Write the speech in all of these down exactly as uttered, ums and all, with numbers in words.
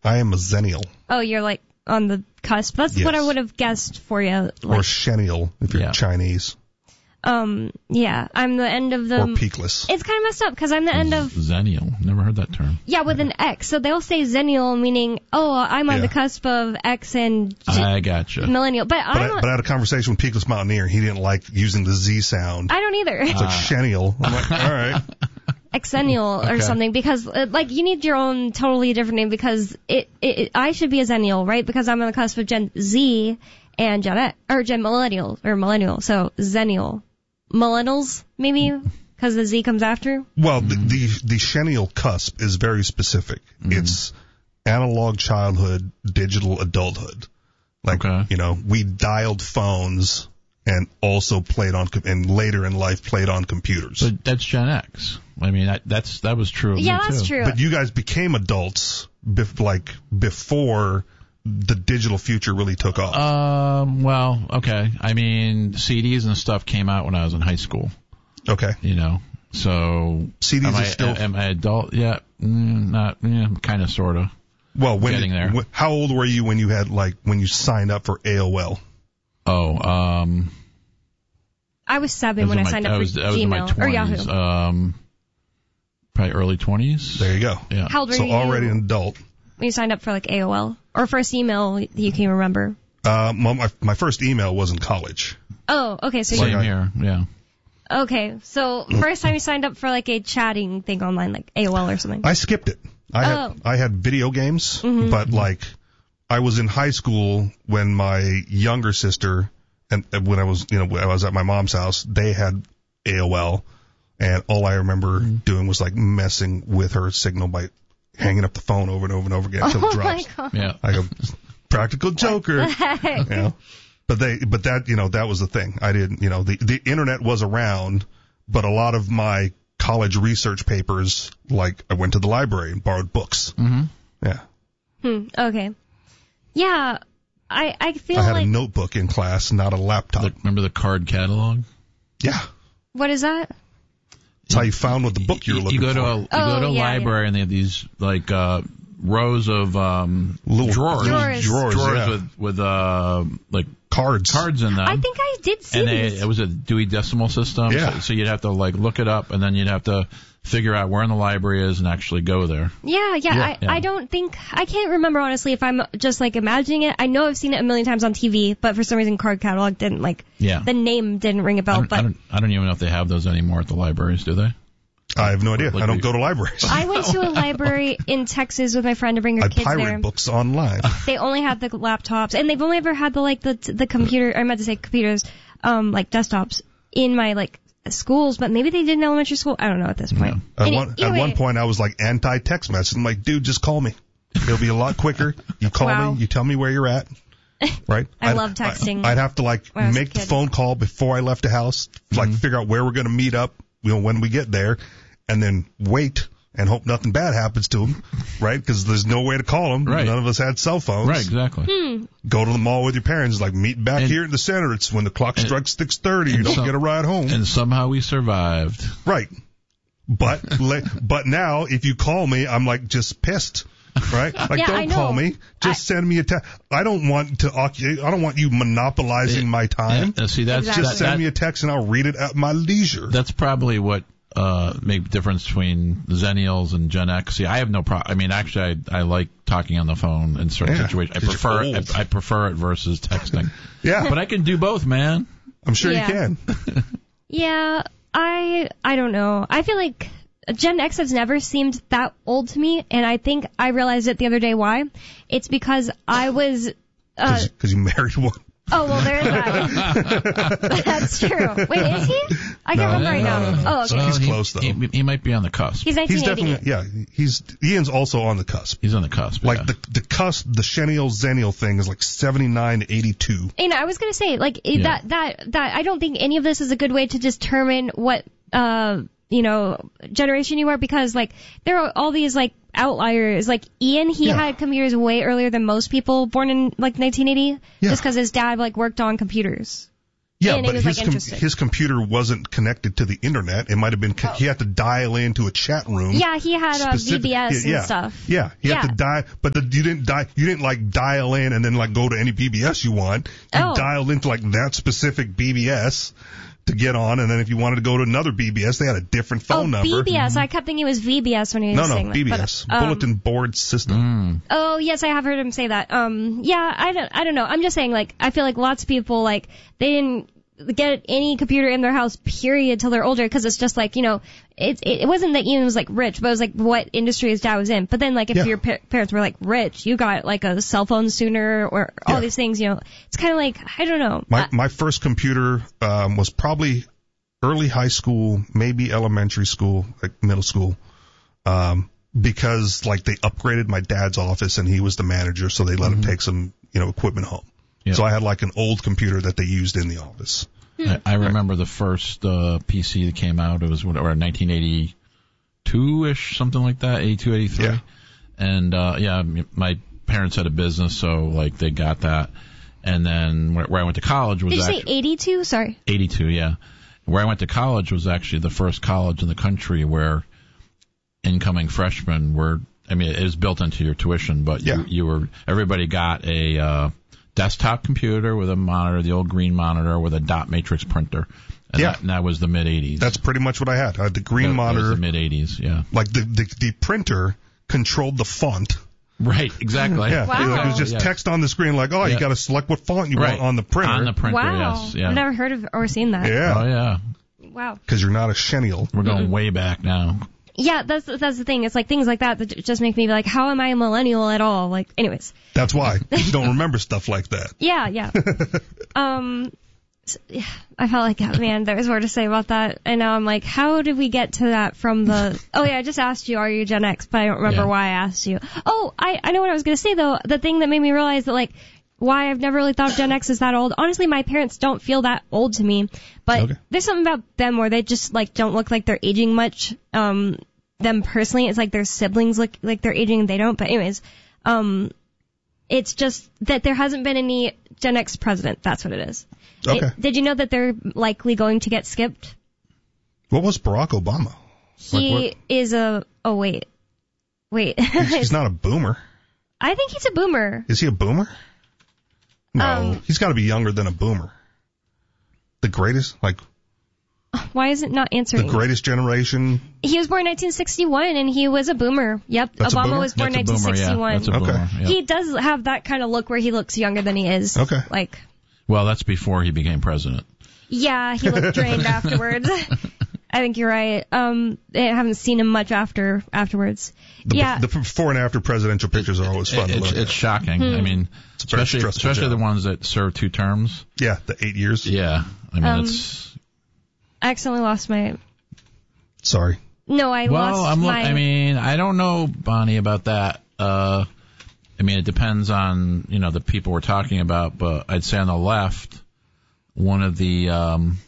I am a Zennial. Oh, you're like on the cusp. That's Yes. what I would have guessed for you. Like, Or Shennial, if you're Yeah. Chinese. um, yeah, I'm the end of the... Or Peakless. It's kind of messed up because I'm the end of... Zennial. Never heard that term. Yeah, with an X. So they'll say Zennial, meaning, oh, I'm on Yeah. the cusp of X and G- I gotcha. millennial. But, But I'm I, but I had a conversation with Peakless Mountaineer. He didn't like using the Z sound. I don't either. It's like Shennial. I'm like, all right. Exennial or Okay. something, because uh, like you need your own totally different name, because it, it, it I should be a Zennial, right? Because I'm on the cusp of Gen Z and Gen X, or Gen Millennial or Millennial. So Zennial, Millennials maybe, because the Z comes after. Well, the, the the Shennial cusp is very specific. It's analog childhood, digital adulthood. Like, Okay. you know, we dialed phones and also played on, com- and later in life played on computers. But that's Gen X. I mean, that, that's that was true of Yeah, me, that's too. true. But you guys became adults, bef- like, before the digital future really took off. Um, well, okay. I mean, C Ds and stuff came out when I was in high school, Okay. you know. So, C Ds am are I, still... am I adult? Yeah, mm, not, yeah, kind of, sort of. well, when getting did- there. wh- how old were you when you had, like, when you signed up for A O L? Oh, um... I was I seven was when I in my- signed up I for was, I was in my Gmail or twenties, Yahoo. um, probably early twenties. There you go. Yeah. How old were So you already an adult. when you signed up for like A O L or first email that you can remember? Uh, well, my, my first email was in college. Oh, okay. So Same you, I- here, yeah. okay. So first time you signed up for like a chatting thing online, like A O L or something. I skipped it. I had Oh. I had video games, Mm-hmm. but like I was in high school when my younger sister and and when I was you know when I was at my mom's house, they had A O L, and all I remember Mm-hmm. doing was like messing with her signal by hanging up the phone over and over and over again until it Oh my drops. god. Yeah. I go, practical joker. You know? But they, but that, you know, that was the thing. I didn't, you know, the, the internet was around, but a lot of my college research papers, like I went to the library and borrowed books. Mm-hmm. Yeah. Hmm, okay. Yeah, I I feel I had like a notebook in class, not a laptop. The, remember the card catalog? Yeah. what is that? That's how you found what the book you were looking you go for. to a you Oh, go to a yeah, library and they have these like uh rows of um Little drawers Drawers. drawers, drawers yeah. with with uh like cards. cards in them. I think I did see and they, these. it was a Dewey Decimal System. Yeah. So, so you'd have to like look it up and then you'd have to figure out where in the library is and actually go there. Yeah, yeah, Yeah. I, Yeah. I don't think, I can't remember honestly if I'm just like imagining it. I know I've seen it a million times on T V, but for some reason card catalog didn't like, Yeah. the name didn't ring a I bell, don't, I but don't I don't even know if they have those anymore at the libraries, do they? I have no idea. Like I don't we- go to libraries. I went to a library in Texas with my friend to bring her I kids pirate there. books online. They only had the laptops, and they've only ever had the like the the computer. I meant to say computers, um, like desktops in my like schools, but maybe they did in elementary school. I don't know at this point. At Any- one, either at way, one point, I was like anti-text message. I'm like, dude, just call me. It'll be a lot quicker. You call Wow. me. You tell me where you're at. Right? I I'd- love texting I, I'd have to like when I was a make the kid. phone call before I left the house, like figure out where we're going to meet up, you know, when we get there, and then wait and hope nothing bad happens to them, right? Because there's no way to call them. Right. None of us had cell phones. Right, exactly. Hmm. Go to the mall with your parents, like meet back And- here in the center. It's when the clock strikes six thirty. You and don't so- get a ride home. And somehow we survived. Right. But le- but now if you call me, I'm like just pissed. Right? Like Yeah, I don't call know. me. Just send me a text. I don't want to occu- I don't want you monopolizing my time. Yeah, see, that's Exactly. Just that, send that- me a text and I'll read it at my leisure. that's probably what uh make the difference between Zennials and Gen X. See, I have no problem. I mean, actually, I I like talking on the phone in certain Yeah, situations. I 'cause you're prefer old. I, I prefer it versus texting. Yeah. But I can do both, man. I'm sure Yeah. you can. Yeah, I I don't know. I feel like Gen X has never seemed that old to me, and I think I realized it the other day why. It's because I was. Uh, Because you married one. oh well, there's that. That's true. Wait, is he? I can't No, remember right no, now. no, no. Oh, okay. Well, He's he- close, though. He, he might be on the cusp. He's He's nineteen eighty-eight. definitely, yeah, he's, Ian's also on the cusp. He's on the cusp. Like yeah. the, the cusp, the Shennial Zennial thing is like seventy-nine to eighty-two. And I was gonna say, like it- Yeah. that that that I don't think any of this is a good way to determine what uh you know generation you are, because like there are all these like outliers. Like Ian, he Yeah. had computers way earlier than most people born in like nineteen eighty, Yeah. just because his dad like worked on computers. Yeah, and but he was his like com- interested. his computer wasn't connected to the internet. It might have been co- Oh. he had to dial into a chat room. Yeah, he had uh, specific- V B S yeah, and stuff. Yeah, he Yeah. had to dial, but the, you didn't die. You didn't like dial in and then like go to any B B S you want. You Oh. dialed into like that specific B B S to get on, and then if you wanted to go to another B B S, they had a different phone oh, number. B B S. I kept thinking it was V B S when he was No, saying no, that. B B S, But, um, Bulletin Board System. Mm. Oh, yes, I have heard him say that. Um, yeah, I don't, I don't know. I'm just saying, like, I feel like lots of people, like, they didn't get any computer in their house, period, till they're older, because it's just like, you know, it, it, it wasn't that Ian was, like, rich, but it was, like, what industry his dad was in. But then, like, if Yeah. your pa- parents were, like, rich, you got, like, a cell phone sooner, or all Yeah. these things, you know. It's kind of like, I don't know. My I- my first computer um, was probably early high school, maybe elementary school, like middle school, um, because like they upgraded my dad's office and he was the manager, so they let him take some you know equipment home. Yeah. So I had like an old computer that they used in the office. I, I remember the first uh, P C that came out. It was whatever, nineteen eighty-two-ish, something like that, eighty-two, eighty-three. Yeah. And uh, yeah, my parents had a business, so like they got that. And then where, where I went to college was Did you say actually eighty-two? Sorry. eighty-two. Yeah, where I went to college was actually the first college in the country where incoming freshmen were. I mean, it was built into your tuition, but Yeah. you, you were everybody got a uh, desktop computer with a monitor, the old green monitor with a dot matrix printer. And Yeah. that, and that was the mid eighties. That's pretty much what I had. I had the green that, monitor, That was the mid eighties. Yeah. like the, the the printer controlled the font. Right. Exactly. Yeah, Wow. it was just Yeah. text on the screen, like, oh, Yeah. you got to select what font you Right. want on the printer. On the printer. Wow. Yes. Yeah. I've never heard of or seen that. Oh yeah, yeah. Wow. because you're not a shennial. We're going way back now. Yeah, that's that's the thing. It's like things like that that just make me be like, how am I a millennial at all? Like, anyways. That's why you don't remember stuff like that. Yeah, yeah. um, s- yeah, I felt like, oh, man, there was more to say about that. And now I'm like, how did we get to that from the, oh yeah, I just asked you, are you Gen X? But I don't remember Yeah. why I asked you. Oh, I, I know what I was going to say though. The thing that made me realize that like, why I've never really thought Gen X is that old. Honestly, my parents don't feel that old to me, but Okay. there's something about them where they just like don't look like they're aging much. Um, them personally, it's like their siblings look like they're aging and they don't. But anyways, um, it's just that there hasn't been any Gen X president. That's what it is. Okay. It- did you know that they're likely going to get skipped? What was Barack Obama? He Like is a. Oh wait, wait. He's, he's not a boomer. I think he's a boomer. Is he a boomer? No, Um, he's got to be younger than a boomer. The greatest, like Why is it not the answering? greatest generation. He was born in nineteen sixty-one, and he was a boomer. Yep, That's a Obama boomer? was born in That's a boomer. Yeah. nineteen sixty-one. That's a Okay. boomer. Yeah. He does have that kind of look where he looks younger than he is. Okay. Like, Well, that's before he became president. yeah, he looked drained afterwards. I think you're right. Um, I haven't seen him much after afterwards. The, yeah. the before and after presidential pictures are always fun It- to it's, look it's at. shocking. Hmm. I mean, a very especially stressful especially job. the ones that serve two terms. Yeah, the eight years. Yeah. I mean, Um, it's I accidentally lost my. Sorry. No, I well. lost I'm. Look, my. I mean, I don't know, Bonnie, about that. Uh, I mean, it depends on you know the people we're talking about, but I'd say on the left, one of the um,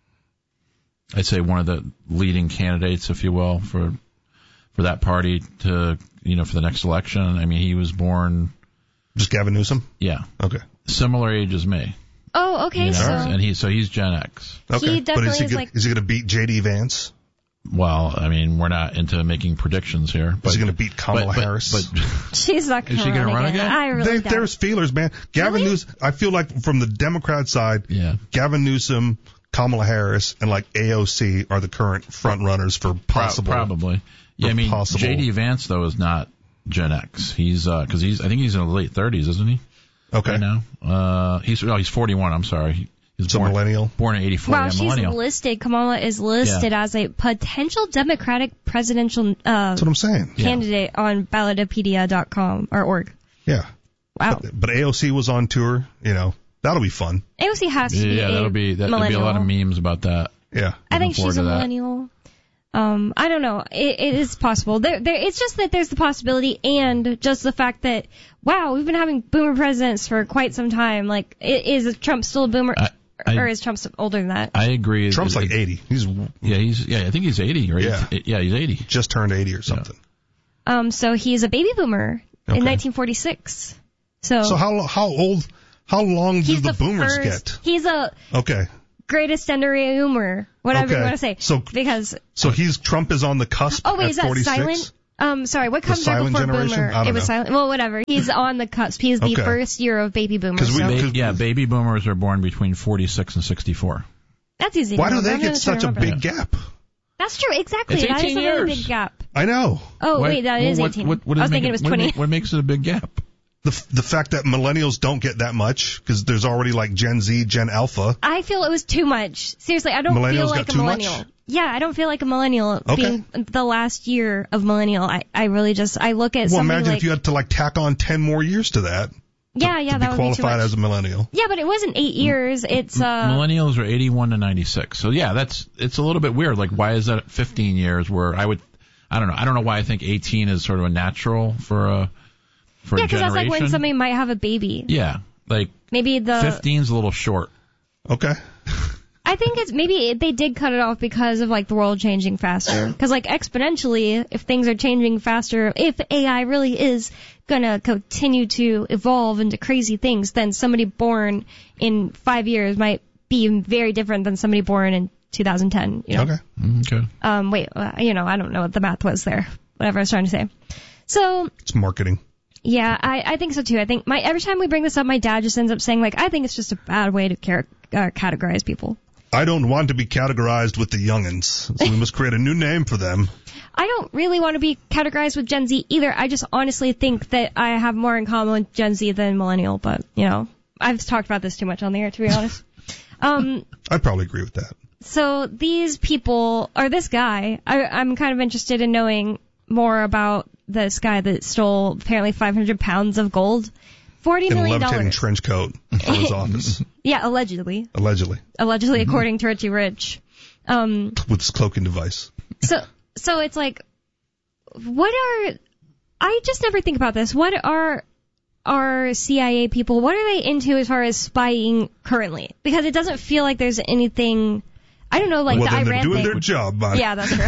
I'd say one of the leading candidates, if you will, for for that party to you know for the next election. I mean, he was born, Just Gavin Newsom? yeah, Okay. similar age as me. oh, okay. You know, So and he so he's Gen X. Okay. He but is definitely he, is go- like- is he going to beat J D Vance? Well, I mean, we're not into making predictions here. But, Is he going to beat Kamala but, but, Harris? But she's not going Is she gonna run again? I really They, doubt there's it. feelers, man. Gavin Really? Newsom, I feel like from the Democrat side, yeah, Gavin Newsom, Kamala Harris, and like A O C are the current front runners for possible. Pro- probably. Yeah, I mean, possible- J D Vance though is not Gen X. He's because he's I think he's in the late thirties, isn't he? Okay. Right now, uh, he's no, he's forty-one. I'm sorry. He, he's So born, millennial. born in eighty-four. Wow, yeah, she's millennial. listed. Kamala is listed as a potential Democratic presidential uh, That's what I'm saying. Yeah. candidate on ballotopedia dot com or org. Yeah. Wow. But, but A O C was on tour. You know, that'll be fun. A O C has to be yeah, a that'll be that'll be a millennial. lot of memes about that. Yeah. I Looking think forward she's a to that. millennial. Um, I don't know. It, it is possible. There, there. It's just that there's the possibility, and just the fact that wow, we've been having boomer presidents for quite some time. Like, i- is Trump still a boomer, I- I- or is Trump older than that? I agree. Trump's It- like eighty. He's Yeah, he's yeah. I think he's eighty, right? Yeah. yeah, he's eighty. just turned eighty or something. Um, so he's a baby boomer Okay. in nineteen forty-six. So, So how how old? How long do he's the, the boomers first, get? He's a Okay. greatest sense of humor, whatever Okay. you want to say. So- because So he's Trump is on the cusp oh wait, at is that forty-six? silent? Um, sorry, what comes right silent before generation? boomer? I don't It was know. silent. Well, whatever. He's on the cusp. He's the Okay. first year of baby boomers. 'Cause we- so. Ba- yeah, baby boomers are born between forty-six and sixty-four. That's easy. Why to do remember. they I'm get gonna try to such a remember. big gap? That's true. Exactly. It's That is eighteen a really years. big gap. I know. Oh Why- wait, that well, is what- eighteen. What, what I is was thinking making- it was what twenty. ma- What makes it a big gap? The the fact that millennials don't get that much because there's already like Gen Z, Gen Alpha. I feel it was too much. Seriously, I don't Millennials feel got like a too much? millennial. Yeah, I don't feel like a millennial Okay. being the last year of millennial. I, I really just, I look at Well, somebody imagine like, if you had to like tack on ten more years to that yeah, yeah, to that be would be too qualified much. as a millennial. Yeah, but it wasn't eight years. It's, uh, Millennials are eighty-one to ninety-six. So yeah, that's it's a little bit weird. Like, why is that fifteen years? Where I would, I don't know. I don't know why I think eighteen is sort of a natural for a for yeah, a because generation. that's like when somebody might have a baby. Yeah, like Maybe the, fifteen's a little short. Okay. I think it's maybe they did cut it off because of like the world changing faster. Because like exponentially, if things are changing faster, if A I really is gonna continue to evolve into crazy things, then somebody born in five years might be very different than somebody born in two thousand ten. You know? Okay. Okay. Um, wait, uh, you know, I don't know what the math was there. Whatever I was trying to say. So It's marketing. yeah, I, I think so too. I think my every time we bring this up, my dad just ends up saying like, I think it's just a bad way to char- uh, categorize people. I don't want to be categorized with the youngins, so we must create a new name for them. I don't really want to be categorized with Gen Z either. I just honestly think that I have more in common with Gen Z than millennial, but, you know, I've talked about this too much on the air, to be honest. Um, I'd probably agree with that. so these people, or this guy, I, I'm kind of interested in knowing more about this guy that stole apparently five hundred pounds of gold. forty In a million levitating dollars. trench coat from his office, Yeah, allegedly. allegedly, Allegedly, according to Richie Rich. Um, with his cloaking device. So, so it's like, what are, I just never think about this. What are our C I A people, what are they into as far as spying currently? Because it doesn't feel like there's anything, I don't know, like well, the then they're Iran doing thing. their job, Bonnie. Yeah, that's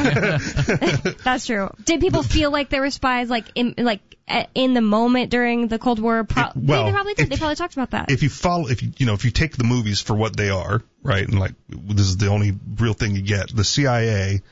true. That's true. Did people feel like there were spies, like in, like a- in the moment during the Cold War? Pro- It- well, they, they probably did. if- They probably talked about that. If you follow, if you, you know, if you take the movies for what they are, right, and like, this is the only real thing you get, the C I A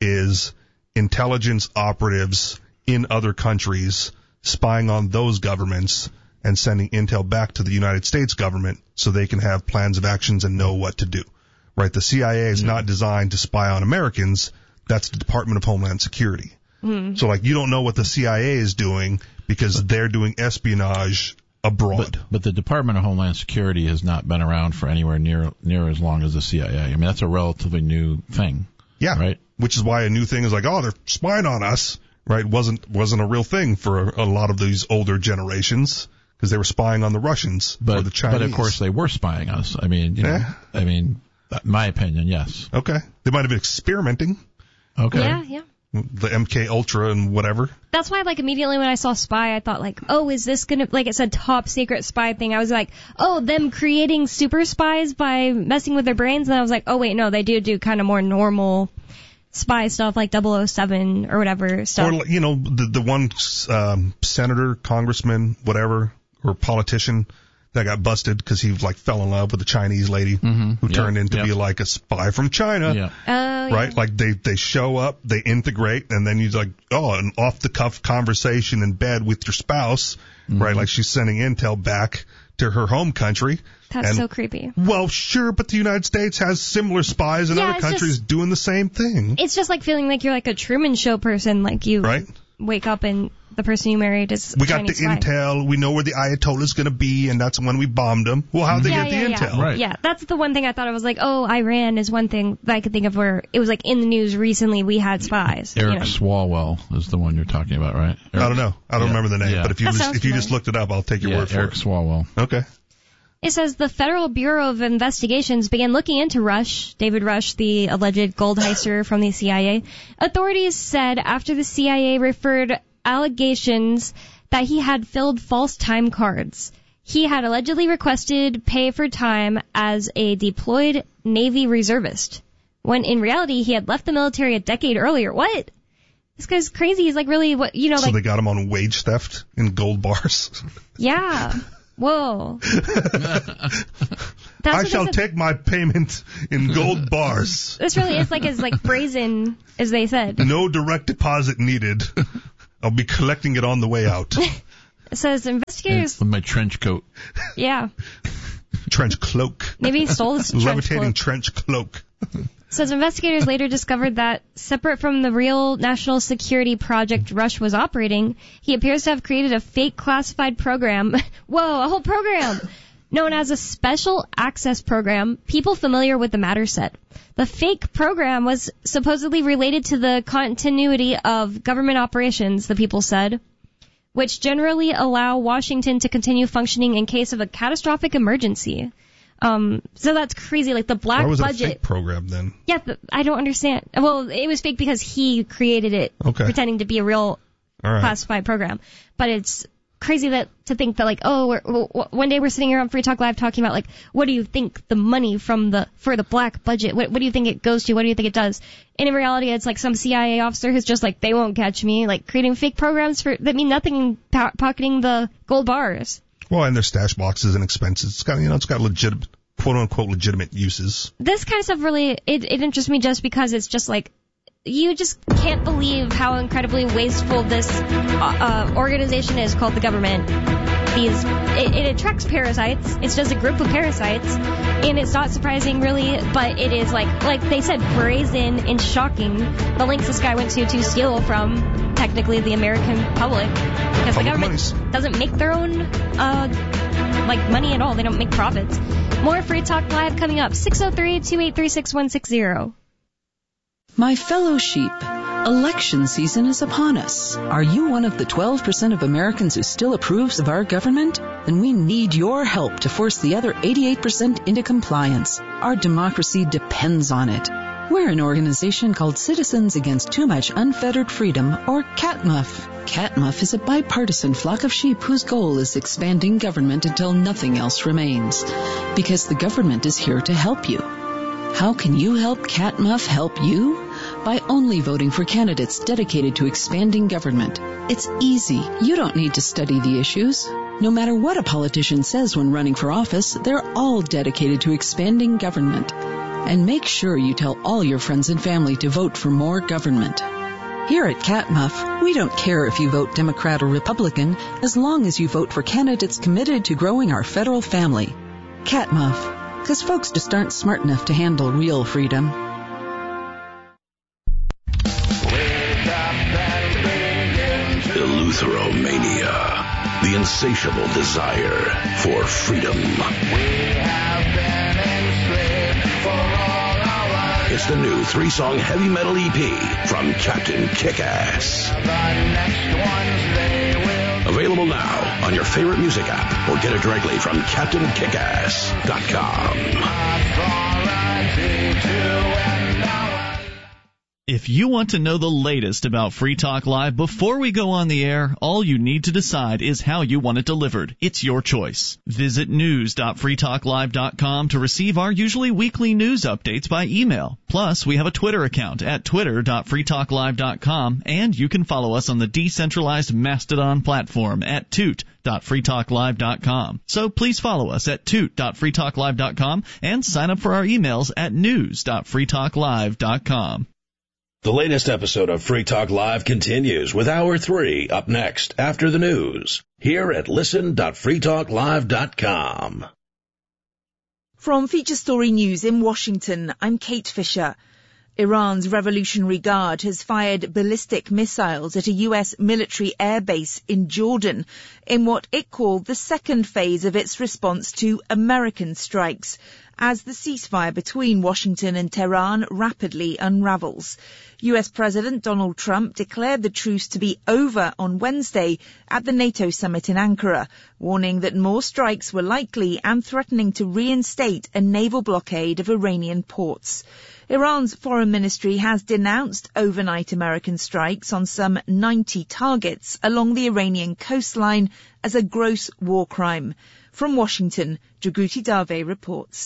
is intelligence operatives in other countries spying on those governments and sending intel back to the United States government so they can have plans of actions and know what to do. Right? The C I A is not designed to spy on Americans. That's the Department of Homeland Security. Mm. So like, you don't know what the C I A is doing because they're doing espionage abroad. But, but the Department of Homeland Security has not been around for anywhere near near as long as the C I A. I mean, that's a relatively new thing. Yeah. Right. Which is why a new thing is like, oh, they're spying on us. Right? Wasn't wasn't a real thing for a, a lot of these older generations because they were spying on the Russians But or the Chinese. but of course they were spying on us. I mean, you know, Yeah. I mean, my opinion, yes. Okay. They might have been experimenting. Okay. Yeah, yeah. The M K Ultra and whatever. That's why, like, immediately when I saw spy, I thought, like, oh, is this gonna, like, it said top secret spy thing. I was like, oh, them creating super spies by messing with their brains. And I was like, oh, wait, no, they do do kind of more normal spy stuff, like double oh seven or whatever stuff. Or, you know, the, the one um, senator, congressman, whatever, or politician that got busted because he, like, fell in love with a Chinese lady Mm-hmm. who Yep. turned in to Yep. be, like, a spy from China. Yeah. Oh, yeah. Right? Like, they, they show up, they integrate, and then you like, oh, an off-the-cuff conversation in bed with your spouse, Mm-hmm. right? Like, she's sending intel back to her home country. That's and, so creepy. Well, sure, but the United States has similar spies in Yeah, other it's countries just- doing the same thing. It's just like feeling like you're like a Truman Show person, like you Right? wake up and the person you married is a We got the Chinese spy. intel. We know where the Ayatollah's going to be, and that's when we bombed them. Well, how'd they Yeah, get yeah, the yeah. intel? Right. Yeah, that's the one thing I thought. I was like, oh, Iran is one thing that I could think of where it was like in the news recently we had spies. Eric you know? Swalwell is the one you're talking about, right? I don't know. I don't Yeah. remember the name, Yeah. but if you That just, sounds if you just familiar. looked it up, I'll take your Yeah, word for Eric it. Swalwell. Okay. It says the Federal Bureau of Investigations began looking into Rush, David Rush, the alleged gold heister from the C I A. Authorities said after the C I A referred allegations that he had filled false time cards. He had allegedly requested pay for time as a deployed Navy reservist, when in reality he had left the military a decade earlier. What? This guy's crazy. He's like really, what, you know, So like, they got him on wage theft in gold bars. yeah. Whoa. That's I what shall they said. take my payment in gold bars. This really is like as like brazen as they said. No direct deposit needed. I'll be collecting it on the way out. It says investigators. With my trench coat. Yeah. Trench cloak. Maybe he stole his trench Levitating cloak. trench cloak. Says investigators later discovered that, separate from the real national security project Rush was operating, he appears to have created a fake classified program. Whoa, a whole program! Known as a Special Access Program, people familiar with the matter said. The fake program was supposedly related to the continuity of government operations, the people said, which generally allow Washington to continue functioning in case of a catastrophic emergency. Um, so that's crazy. Like the black Why was budget. it a fake program then? Yeah, but I don't understand. Well, it was fake because he created it, Okay. pretending to be a real All right. classified program. But it's crazy that to think that like, oh, we're, w- w- one day we're sitting here on Free Talk Live talking about like, what do you think the money from the for the black budget? What, what do you think it goes to? What do you think it does? And in reality, it's like some C I A officer who's just like, they won't catch me, like creating fake programs for that mean nothing, po- pocketing the gold bars. Well, and their stash boxes and expenses. It's got, you know, it's got legitimate, quote unquote, legitimate uses. This kind of stuff really, it, it interests me just because it's just like, you just can't believe how incredibly wasteful this uh, uh, organization is called the government. These, it, it attracts parasites. It's just a group of parasites, and it's not surprising really, but it is like, like they said, brazen and shocking. The lengths this guy went to to steal from technically the American public, because the Public government monies. doesn't make their own uh, like money at all. They don't make profits. More Free Talk Live coming up. six oh three, two eight three, six one six zero. My fellow sheep, election season is upon us. Are you one of the twelve percent of Americans who still approves of our government? Then we need your help to force the other eighty-eight percent into compliance. Our democracy depends on it. We're an organization called Citizens Against Too Much Unfettered Freedom, or CATMUF. CATMUF is a bipartisan flock of sheep whose goal is expanding government until nothing else remains. Because the government is here to help you. How can you help CATMUF help you? By only voting for candidates dedicated to expanding government. It's easy. You don't need to study the issues. No matter what a politician says when running for office, they're all dedicated to expanding government. And make sure you tell all your friends and family to vote for more government. Here at CATMUF, we don't care if you vote Democrat or Republican, as long as you vote for candidates committed to growing our federal family. CATMUF. Because folks just aren't smart enough to handle real freedom. Eleutheromania, the insatiable desire for freedom. It's the new three-song heavy metal E P from Captain Kick-Ass. Available now on your favorite music app or get it directly from captain kick ass dot com. If you want to know the latest about Free Talk Live before we go on the air, all you need to decide is how you want it delivered. It's your choice. Visit news dot free talk live dot com to receive our usually weekly news updates by email. Plus, we have a Twitter account at twitter dot free talk live dot com, and you can follow us on the decentralized Mastodon platform at toot dot free talk live dot com. So please follow us at toot dot free talk live dot com and sign up for our emails at news dot free talk live dot com. The latest episode of Free Talk Live continues with Hour three up next after the news here at listen dot free talk live dot com. From Feature Story News in Washington, I'm Kate Fisher. Iran's Revolutionary Guard has fired ballistic missiles at a U S military airbase in Jordan in what it called the second phase of its response to American strikes, as the ceasefire between Washington and Tehran rapidly unravels. U S President Donald Trump declared the truce to be over on Wednesday at the NATO summit in Ankara, warning that more strikes were likely and threatening to reinstate a naval blockade of Iranian ports. Iran's foreign ministry has denounced overnight American strikes on some ninety targets along the Iranian coastline as a gross war crime. From Washington, Jaguti Dave reports.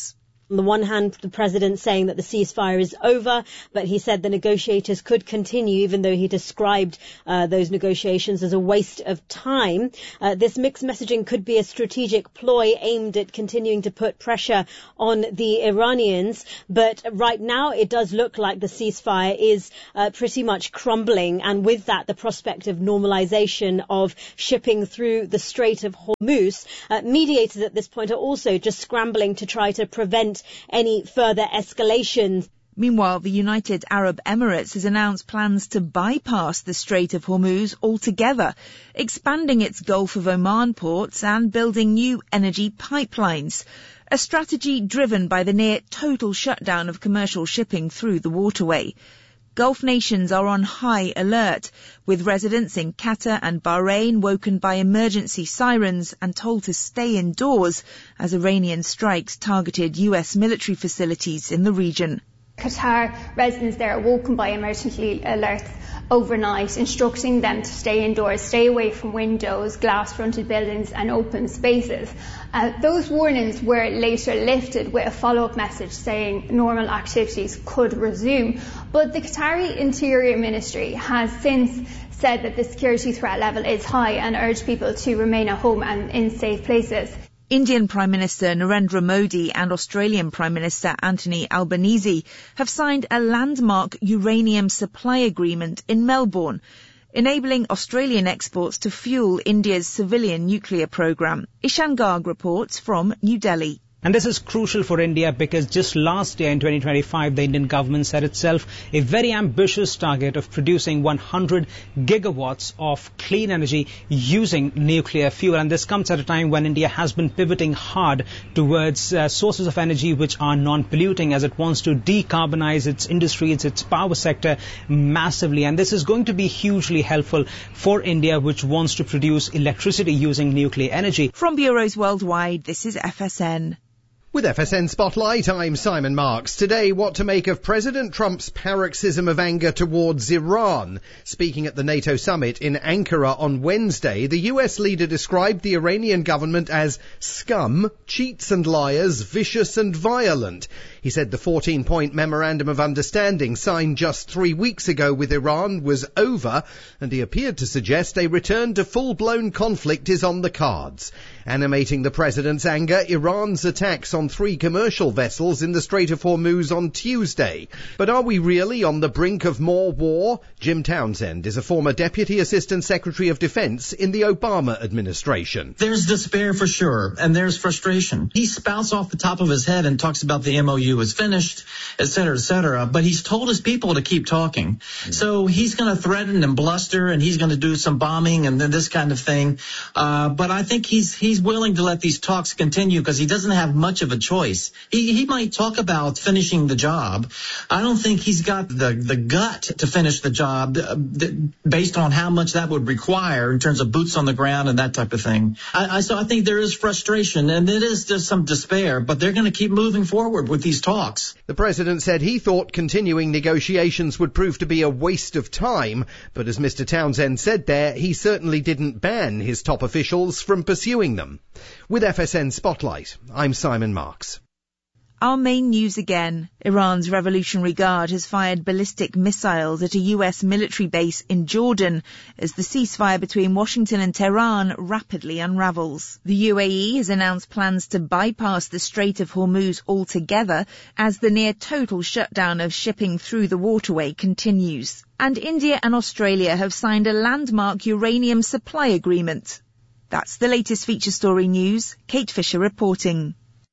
On the one hand, the president saying that the ceasefire is over, but he said the negotiators could continue, even though he described uh, those negotiations as a waste of time. Uh, this mixed messaging could be a strategic ploy aimed at continuing to put pressure on the Iranians. But right now, it does look like the ceasefire is uh, pretty much crumbling. And with that, the prospect of normalization of shipping through the Strait of Hormuz, uh, mediators at this point are also just scrambling to try to prevent any further escalations. Meanwhile, the United Arab Emirates has announced plans to bypass the Strait of Hormuz altogether, expanding its Gulf of Oman ports and building new energy pipelines. A strategy driven by the near total shutdown of commercial shipping through the waterway. Gulf nations are on high alert, with residents in Qatar and Bahrain woken by emergency sirens and told to stay indoors as Iranian strikes targeted U S military facilities in the region. Qatar residents there are woken by emergency alerts overnight, instructing them to stay indoors, stay away from windows, glass-fronted buildings and open spaces. Uh, those warnings were later lifted with a follow-up message saying normal activities could resume. But the Qatari Interior Ministry has since said that the security threat level is high and urged people to remain at home and in safe places. Indian Prime Minister Narendra Modi and Australian Prime Minister Anthony Albanese have signed a landmark uranium supply agreement in Melbourne, enabling Australian exports to fuel India's civilian nuclear program. Ishan Garg reports from New Delhi. And this is crucial for India because just last year in twenty twenty-five, the Indian government set itself a very ambitious target of producing one hundred gigawatts of clean energy using nuclear fuel. And this comes at a time when India has been pivoting hard towards uh, sources of energy which are non-polluting, as it wants to decarbonize its industries, its power sector massively. And this is going to be hugely helpful for India, which wants to produce electricity using nuclear energy. From bureaus worldwide, this is F S N. With F S N Spotlight, I'm Simon Marks. Today, what to make of President Trump's paroxysm of anger towards Iran. Speaking at the NATO summit in Ankara on Wednesday, the U S leader described the Iranian government as scum, cheats and liars, vicious and violent. He said the fourteen-point memorandum of understanding signed just three weeks ago with Iran was over, and he appeared to suggest a return to full-blown conflict is on the cards. Animating the president's anger, Iran's attacks on three commercial vessels in the Strait of Hormuz on Tuesday. But are we really on the brink of more war? Jim Townsend is a former Deputy Assistant Secretary of Defense in the Obama administration. There's despair for sure, and there's frustration. He spouts off the top of his head and talks about the M O U is finished, et cetera, et cetera, but he's told his people to keep talking. Mm-hmm. So he's going to threaten and bluster, and he's going to do some bombing and then this kind of thing. Uh, but I think he's he's willing to let these talks continue because he doesn't have much of a choice. He he might talk about finishing the job. I don't think he's got the, the gut to finish the job uh, th- based on how much that would require in terms of boots on the ground and that type of thing. I, I so I think there is frustration and it is just some despair, but they're going to keep moving forward with these talks. The president said he thought continuing negotiations would prove to be a waste of time, but as Mister Townsend said there, he certainly didn't ban his top officials from pursuing them. With F S N Spotlight, I'm Simon Marks. Our main news again. Iran's Revolutionary Guard has fired ballistic missiles at a U S military base in Jordan as the ceasefire between Washington and Tehran rapidly unravels. The U A E has announced plans to bypass the Strait of Hormuz altogether as the near total shutdown of shipping through the waterway continues. And India and Australia have signed a landmark uranium supply agreement. That's the latest feature story news. Kate Fisher reporting.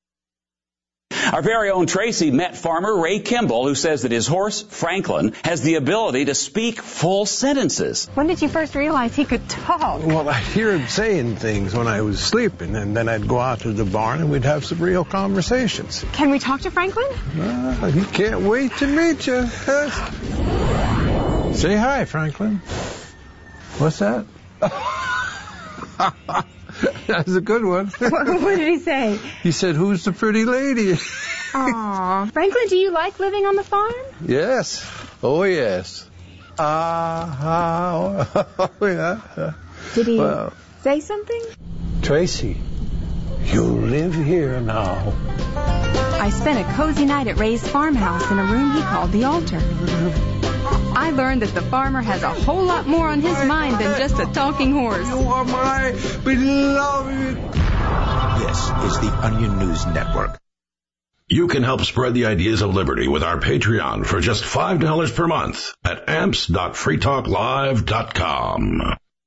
Our very own Tracy met farmer Ray Kimball, who says that his horse, Franklin, has the ability to speak full sentences. When did you first realize he could talk? Well, I'd hear him saying things when I was sleeping, and then I'd go out to the barn and we'd have some real conversations. Can we talk to Franklin? Uh, he can't wait to meet you. Say hi, Franklin. What's that? That's a good one. what, what did he say? He said, "Who's the pretty lady?" Aw. Franklin, do you like living on the farm? Yes. Oh, yes. Ah, uh, oh, yeah. Did he well, say something? Tracy, You live here now. I spent a cozy night at Ray's farmhouse in a room he called the altar. I learned that the farmer has a whole lot more on his mind than just a talking horse. You are my beloved. This is the Onion News Network. You can help spread the ideas of liberty with our Patreon for just five dollars per month at amps dot free talk live dot com.